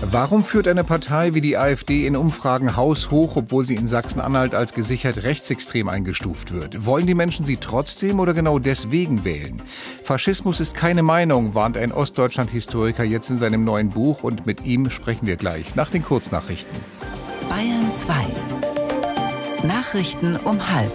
Warum führt eine Partei wie die AfD in Umfragen haushoch, obwohl sie in Sachsen-Anhalt als gesichert rechtsextrem eingestuft wird? Wollen die Menschen sie trotzdem oder genau deswegen wählen? Faschismus ist keine Meinung, warnt ein Ostdeutschland-Historiker jetzt in seinem neuen Buch, und mit ihm sprechen wir gleich nach den Kurznachrichten. Bayern 2. Nachrichten um 12:30.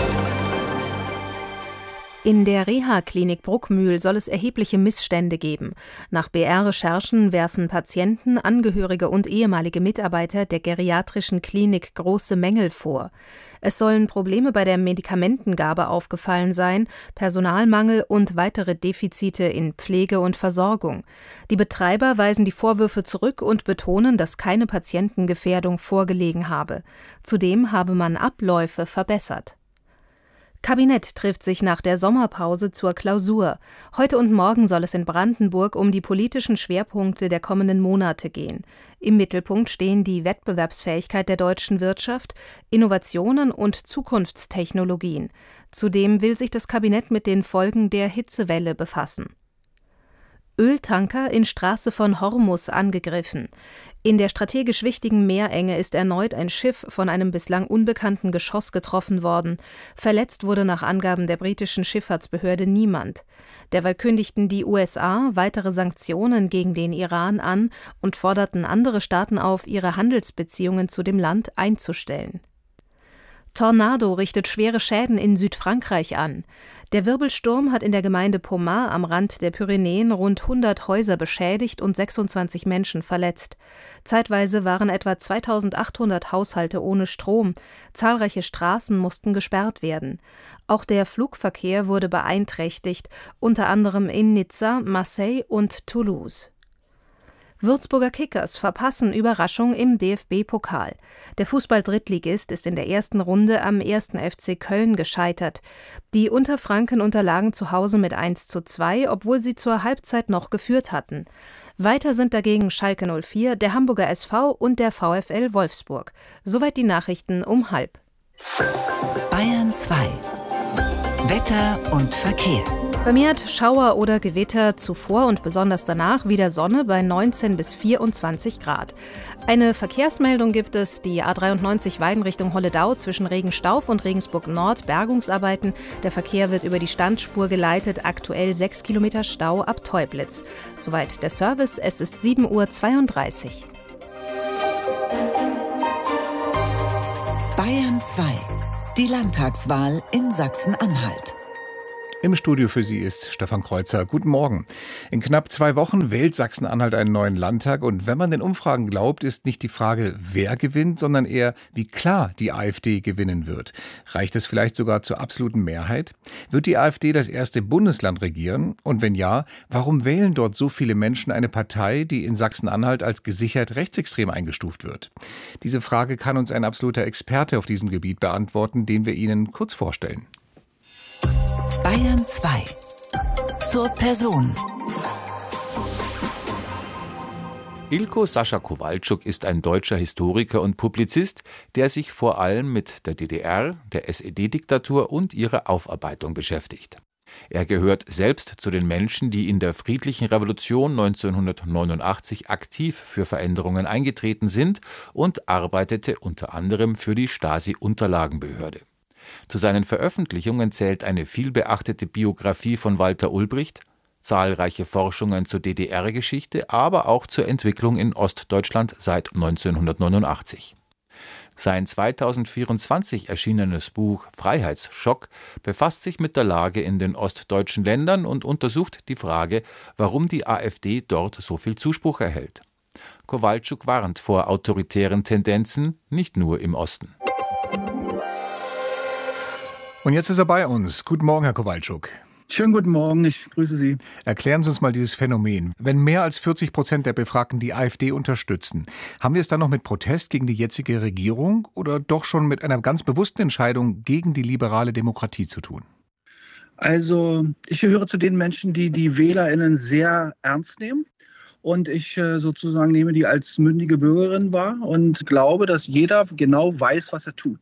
In der Reha-Klinik Bruckmühl soll es erhebliche Missstände geben. Nach BR-Recherchen werfen Patienten, Angehörige und ehemalige Mitarbeiter der geriatrischen Klinik große Mängel vor. Es sollen Probleme bei der Medikamentengabe aufgefallen sein, Personalmangel und weitere Defizite in Pflege und Versorgung. Die Betreiber weisen die Vorwürfe zurück und betonen, dass keine Patientengefährdung vorgelegen habe. Zudem habe man Abläufe verbessert. Kabinett trifft sich nach der Sommerpause zur Klausur. Heute und morgen soll es in Brandenburg um die politischen Schwerpunkte der kommenden Monate gehen. Im Mittelpunkt stehen die Wettbewerbsfähigkeit der deutschen Wirtschaft, Innovationen und Zukunftstechnologien. Zudem will sich das Kabinett mit den Folgen der Hitzewelle befassen. Öltanker in Straße von Hormuz angegriffen. In der strategisch wichtigen Meerenge ist erneut ein Schiff von einem bislang unbekannten Geschoss getroffen worden. Verletzt wurde nach Angaben der britischen Schifffahrtsbehörde niemand. Derweil kündigten die USA weitere Sanktionen gegen den Iran an und forderten andere Staaten auf, ihre Handelsbeziehungen zu dem Land einzustellen. Tornado richtet schwere Schäden in Südfrankreich an. Der Wirbelsturm hat in der Gemeinde Pomar am Rand der Pyrenäen rund 100 Häuser beschädigt und 26 Menschen verletzt. Zeitweise waren etwa 2800 Haushalte ohne Strom. Zahlreiche Straßen mussten gesperrt werden. Auch der Flugverkehr wurde beeinträchtigt, unter anderem in Nizza, Marseille und Toulouse. Würzburger Kickers verpassen Überraschung im DFB-Pokal. Der Fußball-Drittligist ist in der ersten Runde am 1. FC Köln gescheitert. Die Unterfranken unterlagen zu Hause mit 1:2, obwohl sie zur Halbzeit noch geführt hatten. Weiter sind dagegen Schalke 04, der Hamburger SV und der VfL Wolfsburg. Soweit die Nachrichten um 12:30. Bayern 2. Wetter und Verkehr. Vermehrt Schauer oder Gewitter, zuvor und besonders danach wieder Sonne bei 19 bis 24 Grad. Eine Verkehrsmeldung gibt es, die A93 Weiden Richtung Holledau zwischen Regenstauf und Regensburg Nord, Bergungsarbeiten. Der Verkehr wird über die Standspur geleitet, aktuell 6 Kilometer Stau ab Teublitz. Soweit der Service, es ist 7:32 Uhr. Bayern 2. Die Landtagswahl in Sachsen-Anhalt. Im Studio für Sie ist Stefan Kreuzer. Guten Morgen. In knapp 2 Wochen wählt Sachsen-Anhalt einen neuen Landtag. Und wenn man den Umfragen glaubt, ist nicht die Frage, wer gewinnt, sondern eher, wie klar die AfD gewinnen wird. Reicht es vielleicht sogar zur absoluten Mehrheit? Wird die AfD das erste Bundesland regieren? Und wenn ja, warum wählen dort so viele Menschen eine Partei, die in Sachsen-Anhalt als gesichert rechtsextrem eingestuft wird? Diese Frage kann uns ein absoluter Experte auf diesem Gebiet beantworten, den wir Ihnen kurz vorstellen. Bayern 2. Zur Person. Ilko Sascha Kowalczuk ist ein deutscher Historiker und Publizist, der sich vor allem mit der DDR, der SED-Diktatur und ihrer Aufarbeitung beschäftigt. Er gehört selbst zu den Menschen, die in der friedlichen Revolution 1989 aktiv für Veränderungen eingetreten sind und arbeitete unter anderem für die Stasi-Unterlagenbehörde. Zu seinen Veröffentlichungen zählt eine vielbeachtete Biografie von Walter Ulbricht, zahlreiche Forschungen zur DDR-Geschichte, aber auch zur Entwicklung in Ostdeutschland seit 1989. Sein 2024 erschienenes Buch Freiheitsschock befasst sich mit der Lage in den ostdeutschen Ländern und untersucht die Frage, warum die AfD dort so viel Zuspruch erhält. Kowalczuk warnt vor autoritären Tendenzen, nicht nur im Osten. Und jetzt ist er bei uns. Guten Morgen, Herr Kowalczuk. Schönen guten Morgen, ich grüße Sie. Erklären Sie uns mal dieses Phänomen. Wenn mehr als 40% der Befragten die AfD unterstützen, haben wir es dann noch mit Protest gegen die jetzige Regierung oder doch schon mit einer ganz bewussten Entscheidung gegen die liberale Demokratie zu tun? Also ich gehöre zu den Menschen, die die WählerInnen sehr ernst nehmen. Und ich sozusagen nehme die als mündige Bürgerin wahr und glaube, dass jeder genau weiß, was er tut.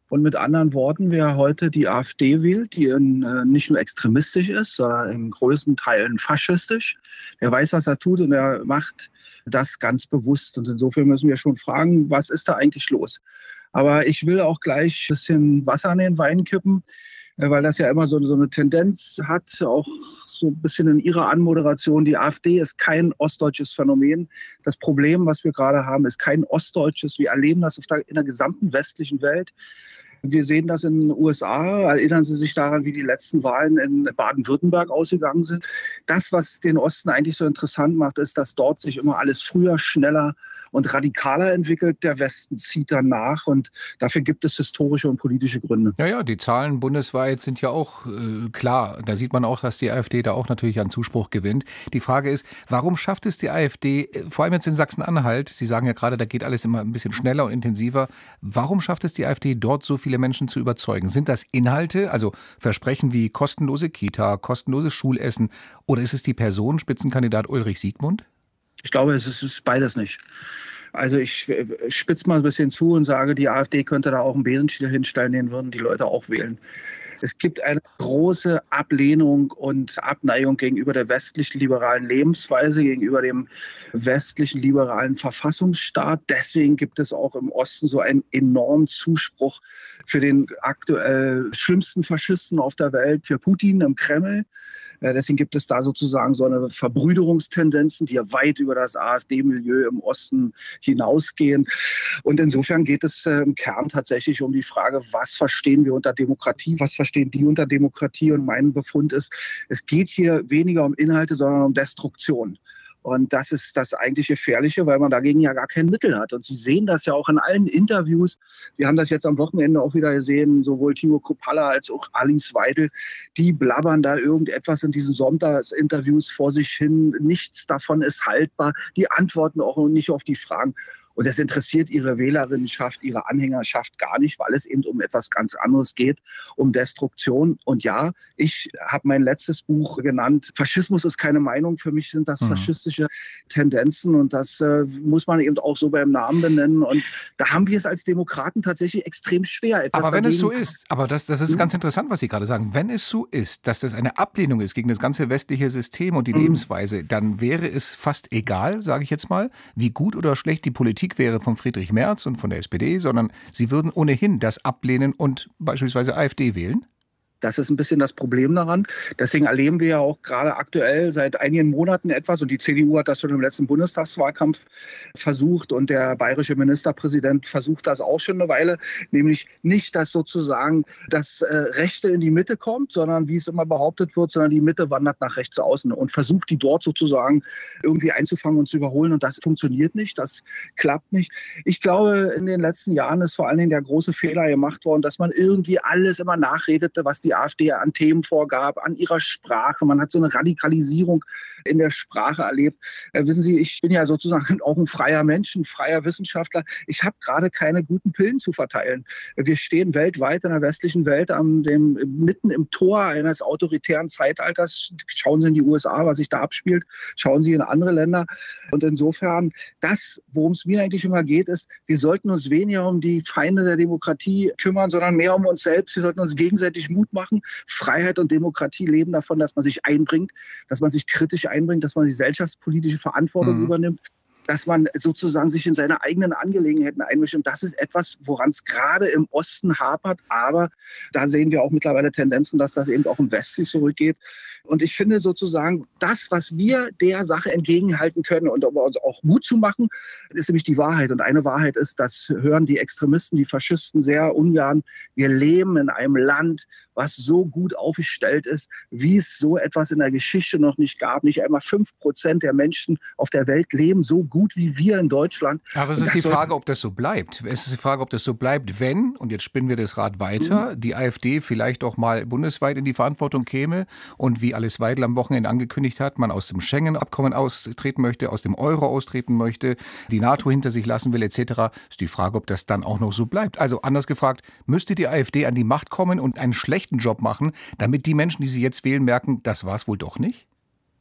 Und mit anderen Worten, wer heute die AfD wählt, die nicht nur extremistisch ist, sondern in größten Teilen faschistisch, der weiß, was er tut und er macht das ganz bewusst. Und insofern müssen wir schon fragen, was ist da eigentlich los? Aber ich will auch gleich ein bisschen Wasser in den Wein kippen, weil das ja immer so eine Tendenz hat, auch so ein bisschen in Ihrer Anmoderation. Die AfD ist kein ostdeutsches Phänomen. Das Problem, was wir gerade haben, ist kein ostdeutsches. Wir erleben das in der gesamten westlichen Welt. Wir sehen das in den USA. Erinnern Sie sich daran, wie die letzten Wahlen in Baden-Württemberg ausgegangen sind? Das, was den Osten eigentlich so interessant macht, ist, dass dort sich immer alles früher, schneller und radikaler entwickelt. Der Westen zieht dann nach und dafür gibt es historische und politische Gründe. Ja, die Zahlen bundesweit sind ja auch klar. Da sieht man auch, dass die AfD da auch natürlich an Zuspruch gewinnt. Die Frage ist, warum schafft es die AfD, vor allem jetzt in Sachsen-Anhalt, Sie sagen ja gerade, da geht alles immer ein bisschen schneller und intensiver, warum schafft es die AfD, dort so viele Menschen zu überzeugen? Sind das Inhalte, also Versprechen wie kostenlose Kita, kostenloses Schulessen, oder ist es die Person, Spitzenkandidat Ulrich Siegmund? Ich glaube, es ist beides nicht. Also ich spitze mal ein bisschen zu und sage, die AfD könnte da auch einen Besenstiel hinstellen, den würden die Leute auch wählen. Es gibt eine große Ablehnung und Abneigung gegenüber der westlichen liberalen Lebensweise, gegenüber dem westlichen liberalen Verfassungsstaat. Deswegen gibt es auch im Osten so einen enormen Zuspruch für den aktuell schlimmsten Faschisten auf der Welt, für Putin im Kreml. Deswegen gibt es da sozusagen so eine Verbrüderungstendenzen, die ja weit über das AfD-Milieu im Osten hinausgehen. Und insofern geht es im Kern tatsächlich um die Frage, was verstehen wir unter Demokratie, was verstehen die unter Demokratie? Und mein Befund ist, es geht hier weniger um Inhalte, sondern um Destruktion. Und das ist das eigentlich Gefährliche, weil man dagegen ja gar kein Mittel hat. Und Sie sehen das ja auch in allen Interviews. Wir haben das jetzt am Wochenende auch wieder gesehen, sowohl Timo Kruppalla als auch Alice Weidel. Die blabbern da irgendetwas in diesen Sonntagsinterviews vor sich hin. Nichts davon ist haltbar. Die antworten auch nicht auf die Fragen. Und das interessiert ihre Wählerinnenschaft, ihre Anhängerschaft gar nicht, weil es eben um etwas ganz anderes geht, um Destruktion. Und ja, ich habe mein letztes Buch genannt, Faschismus ist keine Meinung. Für mich sind das faschistische Tendenzen und das muss man eben auch so beim Namen benennen. Und da haben wir es als Demokraten tatsächlich extrem schwer. Aber wenn es so ist, aber das ist ganz interessant, was Sie gerade sagen, wenn es so ist, dass das eine Ablehnung ist gegen das ganze westliche System und die Lebensweise, dann wäre es fast egal, sage ich jetzt mal, wie gut oder schlecht die Politik wäre von Friedrich Merz und von der SPD, sondern Sie würden ohnehin das ablehnen und beispielsweise AfD wählen? Das ist ein bisschen das Problem daran. Deswegen erleben wir ja auch gerade aktuell seit einigen Monaten etwas, und die CDU hat das schon im letzten Bundestagswahlkampf versucht und der bayerische Ministerpräsident versucht das auch schon eine Weile, nämlich nicht, dass sozusagen das Rechte in die Mitte kommt, sondern wie es immer behauptet wird, sondern die Mitte wandert nach rechts außen und versucht, die dort sozusagen irgendwie einzufangen und zu überholen. Und das funktioniert nicht, das klappt nicht. Ich glaube, in den letzten Jahren ist vor allen Dingen der große Fehler gemacht worden, dass man irgendwie alles immer nachredete, was die AfD an Themen vorgab, an ihrer Sprache. Man hat so eine Radikalisierung in der Sprache erlebt. Wissen Sie, ich bin ja sozusagen auch ein freier Mensch, ein freier Wissenschaftler. Ich habe gerade keine guten Pillen zu verteilen. Wir stehen weltweit in der westlichen Welt mitten im Tor eines autoritären Zeitalters. Schauen Sie in die USA, was sich da abspielt. Schauen Sie in andere Länder. Und insofern, das, worum es mir eigentlich immer geht, ist, wir sollten uns weniger um die Feinde der Demokratie kümmern, sondern mehr um uns selbst. Wir sollten uns gegenseitig Mut machen. Freiheit und Demokratie leben davon, dass man sich einbringt, dass man sich kritisch einbringt, dass man die gesellschaftspolitische Verantwortung übernimmt, dass man sozusagen sich in seine eigenen Angelegenheiten einmischt. Und das ist etwas, woran es gerade im Osten hapert. Aber da sehen wir auch mittlerweile Tendenzen, dass das eben auch im Westen zurückgeht. Und ich finde sozusagen, das, was wir der Sache entgegenhalten können und um uns auch Mut zu machen, ist nämlich die Wahrheit. Und eine Wahrheit ist, das hören die Extremisten, die Faschisten sehr ungern. Wir leben in einem Land, was so gut aufgestellt ist, wie es so etwas in der Geschichte noch nicht gab. Nicht einmal 5% der Menschen auf der Welt leben so gut wie wir in Deutschland. Aber es ist die Frage, ob das so bleibt. Es ist die Frage, ob das so bleibt, wenn, und jetzt spinnen wir das Rad weiter, die AfD vielleicht auch mal bundesweit in die Verantwortung käme und wie Alice Weidel am Wochenende angekündigt hat, man aus dem Schengen-Abkommen austreten möchte, aus dem Euro austreten möchte, die NATO hinter sich lassen will etc. Ist die Frage, ob das dann auch noch so bleibt. Also anders gefragt, müsste die AfD an die Macht kommen und einen schlechten Job machen, damit die Menschen, die sie jetzt wählen, merken, das war es wohl doch nicht?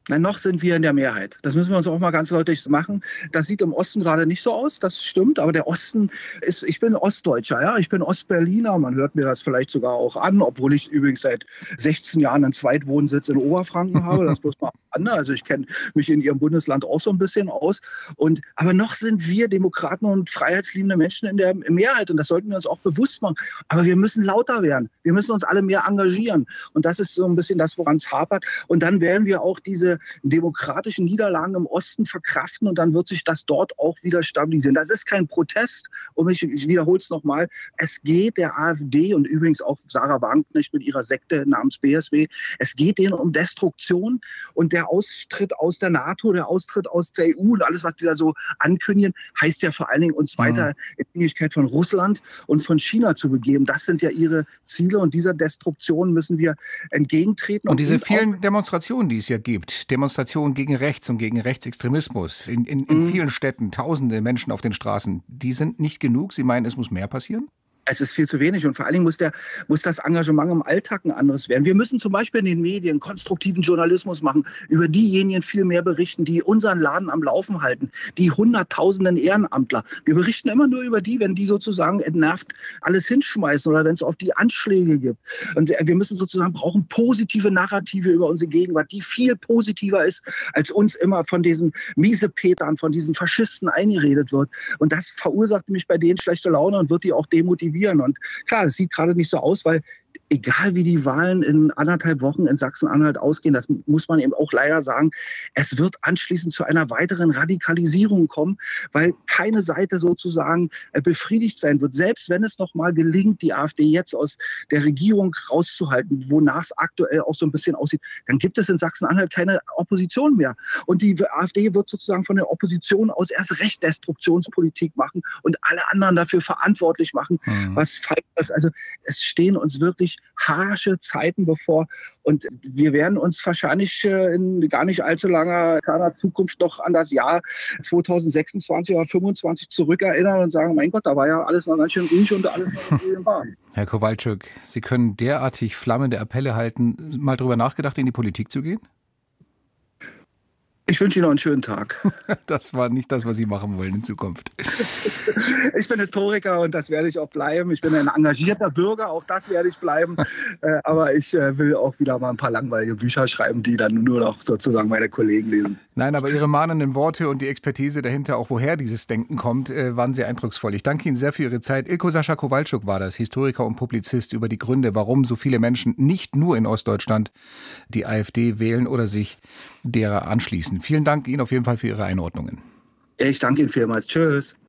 Nein, noch sind wir in der Mehrheit. Das müssen wir uns auch mal ganz deutlich machen. Das sieht im Osten gerade nicht so aus, das stimmt. Aber der Osten ist, ich bin Ostdeutscher, ja, ich bin Ostberliner. Man hört mir das vielleicht sogar auch an, obwohl ich übrigens seit 16 Jahren einen Zweitwohnsitz in Oberfranken habe. Das muss man an. Also ich kenne mich in Ihrem Bundesland auch so ein bisschen aus. Aber noch sind wir Demokraten und freiheitsliebende Menschen in der Mehrheit. Und das sollten wir uns auch bewusst machen. Aber wir müssen lauter werden. Wir müssen uns alle mehr engagieren. Und das ist so ein bisschen das, woran es hapert. Und dann werden wir auch diese demokratischen Niederlagen im Osten verkraften und dann wird sich das dort auch wieder stabilisieren. Das ist kein Protest und ich wiederhole es nochmal, es geht der AfD und übrigens auch Sarah Wagenknecht mit ihrer Sekte namens BSW, es geht denen um Destruktion und der Austritt aus der NATO, der Austritt aus der EU und alles, was die da so ankündigen, heißt ja vor allen Dingen, uns weiter in Abhängigkeit von Russland und von China zu begeben. Das sind ja ihre Ziele und dieser Destruktion müssen wir entgegentreten. Und diese vielen Demonstrationen, die es ja gibt, Demonstrationen gegen Rechts und gegen Rechtsextremismus. In vielen Städten, tausende Menschen auf den Straßen. Die sind nicht genug. Sie meinen, es muss mehr passieren? Es ist viel zu wenig und vor allen Dingen muss das Engagement im Alltag ein anderes werden. Wir müssen zum Beispiel in den Medien konstruktiven Journalismus machen, über diejenigen viel mehr berichten, die unseren Laden am Laufen halten, die hunderttausenden Ehrenamtler. Wir berichten immer nur über die, wenn die sozusagen entnervt alles hinschmeißen oder wenn es auf die Anschläge gibt. Und wir müssen brauchen positive Narrative über unsere Gegenwart, die viel positiver ist, als uns immer von diesen Miesepetern, von diesen Faschisten eingeredet wird. Und das verursacht nämlich bei denen schlechte Laune und wird die auch demotivieren. Und klar, es sieht gerade nicht so aus, weil egal wie die Wahlen in 1,5 Wochen in Sachsen-Anhalt ausgehen, das muss man eben auch leider sagen, es wird anschließend zu einer weiteren Radikalisierung kommen, weil keine Seite sozusagen befriedigt sein wird. Selbst wenn es noch mal gelingt, die AfD jetzt aus der Regierung rauszuhalten, wonach es aktuell auch so ein bisschen aussieht, dann gibt es in Sachsen-Anhalt keine Opposition mehr. Und die AfD wird sozusagen von der Opposition aus erst recht Destruktionspolitik machen und alle anderen dafür verantwortlich machen, was falsch ist. Also es stehen uns wirklich harsche Zeiten bevor und wir werden uns wahrscheinlich in gar nicht allzu langer Zukunft noch an das Jahr 2026 oder 2025 zurückerinnern und sagen, mein Gott, da war ja alles noch ganz schön ruhig und alles noch in Bahn. Herr Kowalczyk, Sie können derartig flammende Appelle halten. Mal drüber nachgedacht, in die Politik zu gehen? Ich wünsche Ihnen noch einen schönen Tag. Das war nicht das, was Sie machen wollen in Zukunft. Ich bin Historiker und das werde ich auch bleiben. Ich bin ein engagierter Bürger, auch das werde ich bleiben. Aber ich will auch wieder mal ein paar langweilige Bücher schreiben, die dann nur noch sozusagen meine Kollegen lesen. Nein, aber Ihre mahnenden Worte und die Expertise dahinter, auch woher dieses Denken kommt, waren sehr eindrucksvoll. Ich danke Ihnen sehr für Ihre Zeit. Ilko Sascha Kowalczyk war das, Historiker und Publizist über die Gründe, warum so viele Menschen nicht nur in Ostdeutschland die AfD wählen oder sich derer anschließen. Vielen Dank Ihnen auf jeden Fall für Ihre Einordnungen. Ich danke Ihnen vielmals. Tschüss.